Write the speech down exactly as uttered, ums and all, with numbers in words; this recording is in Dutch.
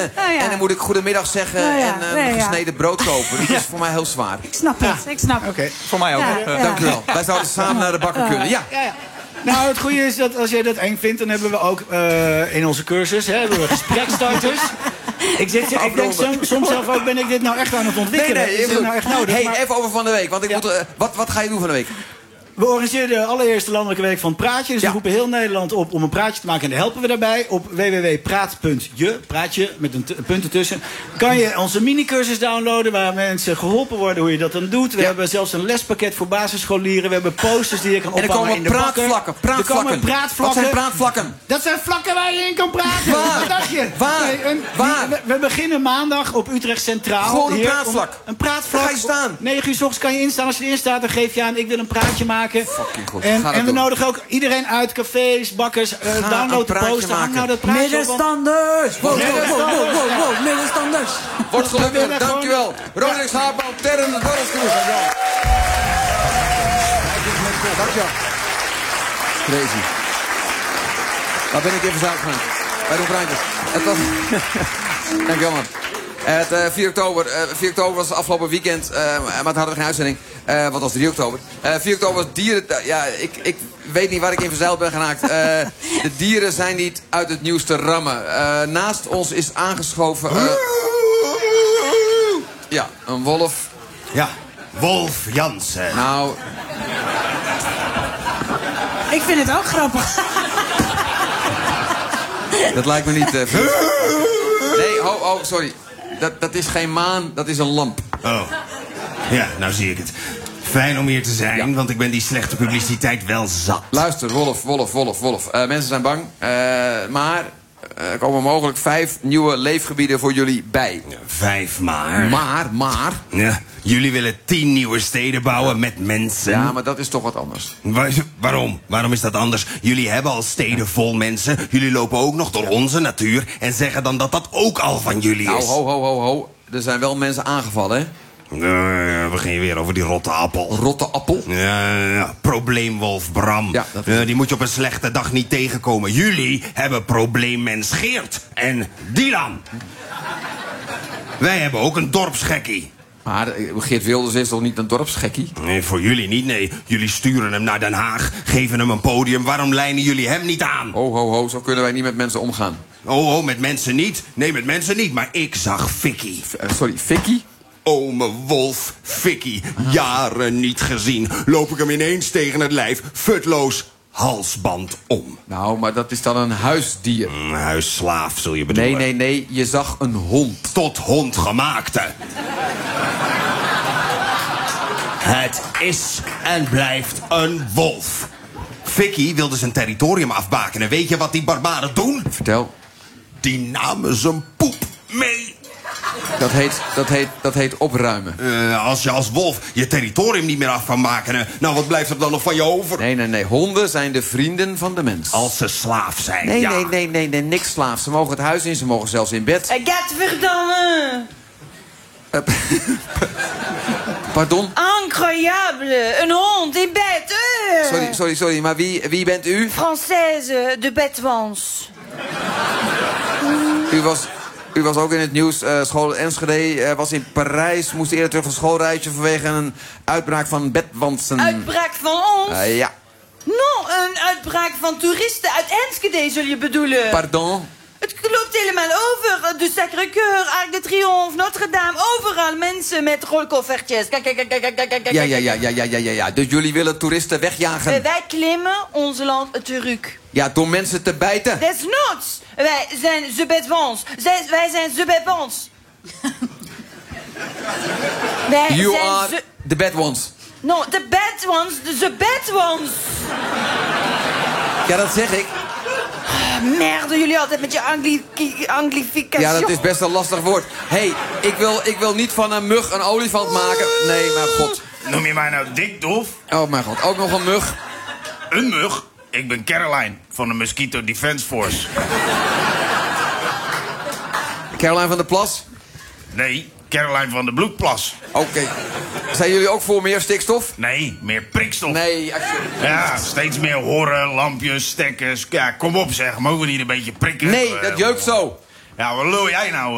binnen. Nou ja. En dan moet ik goedemiddag zeggen Nou ja, en uh, nee, ja. gesneden brood kopen. Dat is voor mij heel zwaar. Ik snap het, ik snap het. Oké, okay, voor mij ook. Ja, Uh, ja. Dank u wel. Wij zouden samen naar de bakker kunnen. Ja. Ja, ja. Nou, het goede is dat als jij dat eng vindt, dan hebben we ook uh, in onze cursus hè, hebben we gesprekstarters. Ik, zit, ik denk soms, soms zelf ook, ben ik dit nou echt aan het ontwikkelen? Nee, nee, is dit nou echt nodig? Hey, maar, even over van de week. Want ik Ja. moet, uh, wat, wat ga je doen van de week? we organiseren de allereerste landelijke week van het praatje. Dus Ja. we roepen heel Nederland op om een praatje te maken. En daar helpen we daarbij. Op w w w punt praat punt je, praatje met een, t- een punt ertussen, kan je onze minicursus downloaden waar mensen geholpen worden hoe je dat dan doet. We Ja. hebben zelfs een lespakket voor basisscholieren. We hebben posters die je kan En er ophangen komen in de bakken. praatvlakken. Er praatvlakken. komen praatvlakken. Wat zijn praatvlakken? Dat zijn vlakken waar je in kan praten. Waar? Wat dacht je? Waar? Nee, een- Waar? We, we beginnen maandag op Utrecht Centraal. Gewoon een Hier, praatvlak. om- Een praatvlak. Daar ga je staan. negen uur 's ochtends kan je instaan. Als je erin staat, dan geef je aan, ik wil een praatje maken. Fucking goed. En, Ga dat en we doen. nodigen ook iedereen uit, cafés, bakkers, uh, Ga download een de praatje poster, hang maken. nou dat praatje op. want- Middenstanders! Wow, wow, wow, wow, wow, wow, middenstanders! Wordt We gelukkig. willen Dankjewel. gewoon- Ronix Haarman, Terren, de Dorpskroeg. Dankjewel. Crazy. Waar ben ik even zout gaan? Bij de praatjes. Het was... Dankjewel, man. Het uh, vier oktober, uh, vier oktober was afgelopen weekend, uh, maar toen hadden we geen uitzending. Uh, wat was drie oktober? Uh, vier oktober was dieren... Uh, ja, ik, ik weet niet waar ik in verzeild ben geraakt. Uh, de dieren zijn niet uit het nieuws te rammen. Uh, naast ons is aangeschoven... Uh, ja, een wolf. Ja, Wolf Jansen. Nou, Ik vind het ook grappig. dat lijkt me niet... Uh, veel. Nee, oh, oh, sorry. Dat, dat is geen maan, dat is een lamp. Oh, ja, nou zie ik het. Fijn om hier te zijn, want ik ben die slechte publiciteit wel zat. Luister, wolf, wolf, wolf, wolf. Uh, mensen zijn bang, uh, maar uh, er komen mogelijk vijf nieuwe leefgebieden voor jullie bij. Ja, vijf maar. Maar, maar... Ja, jullie willen tien nieuwe steden bouwen met mensen. Ja, maar dat is toch wat anders. Wa- waarom? Waarom is dat anders? Jullie hebben al steden vol mensen. Jullie lopen ook nog door onze natuur en zeggen dan dat dat ook al van jullie Nou, is. ho, ho, ho, ho. Er zijn wel mensen aangevallen, hè? Uh, begin je weer over die rotte appel. Rotte appel. Ja, ja, probleemwolf Bram. Ja, dat is Eh, het. die moet je op een slechte dag niet tegenkomen. Jullie hebben probleemmens Geert. En Dylan. Wij hebben ook een dorpsgekkie. Maar uh, Geert Wilders is toch niet een dorpsgekkie? Nee, voor jullie niet, nee. Jullie sturen hem naar Den Haag, geven hem een podium. Waarom lijnen jullie hem niet aan? Ho, ho, ho. Zo kunnen wij niet met mensen omgaan. Oh, oh, met mensen niet? Nee, met mensen niet. Maar ik zag Vicky. Uh, sorry, Vicky? Ome Wolf Vicky. Jaren niet gezien. Loop ik hem ineens tegen het lijf. Futloos. Halsband om. Nou, maar dat is dan een huisdier. Een huisslaaf, zul je bedoelen. Nee, nee, nee. Je zag een hond. Tot hond gemaakte. Het is en blijft een wolf. Vicky wilde zijn territorium afbakenen. Weet je wat die barbaren doen? Vertel. Die namen zijn poep mee. Dat heet, dat heet, dat heet opruimen. Uh, als je als wolf je territorium niet meer af kan maken... nou, wat blijft er dan nog van je over? Nee, nee, nee. Honden zijn de vrienden van de mens. Als ze slaaf zijn, Nee, ja. nee, nee, nee, nee. Niks slaaf. Ze mogen het huis in. Ze mogen zelfs in bed. Gadverdamme! Uh, Pardon? Incroyable! Een hond in bed! euh. Sorry, sorry, sorry. Maar wie, wie bent u? Française de Betwans. U was, u was ook in het nieuws. Uh, school Enschede uh, was in Parijs. Moest eerder terug van schoolreisje vanwege een uitbraak van bedwantsen. Uitbraak van ons? Uh, ja. Non, een uitbraak van toeristen uit Enschede zul je bedoelen. Pardon? Het loopt helemaal over. De Sacré-Cœur, Arc de Triomphe, Notre-Dame. Overal mensen met rolkoffertjes. Kijk, kijk, kijk, kijk, kijk, kijk. Ja, ja, ja, ja, ja, ja, ja, ja. Dus jullie willen toeristen wegjagen? Uh, wij klimmen ons land terug. Ja, door mensen te bijten? Desnoods. Wij zijn de Betwans. Zij- Wij zijn de Betwans. Wij You zijn are ze- the bad ones. No, de bad ones, de bad ones. Ja, dat zeg ik. Merde, jullie altijd met je angli anglificatie. Ja, dat is best een lastig woord. Hé, hey, ik, wil, ik wil niet van een mug een olifant maken. Nee, mijn god. Noem je mij nou dik, Dolf? Oh, mijn god. Ook nog een mug. Een mug? Ik ben Caroline van de Mosquito Defense Force. Caroline van der Plas. Nee, Caroline van de Bloedplas. Oké. Zijn jullie ook voor meer stikstof? Nee, meer prikstof. Nee, alsjeblieft. Ja, steeds meer horen, lampjes, stekkers. Ja, kom op zeg, mogen we niet een beetje prikken? Nee, dat jeukt zo. Ja, wat lul jij nou?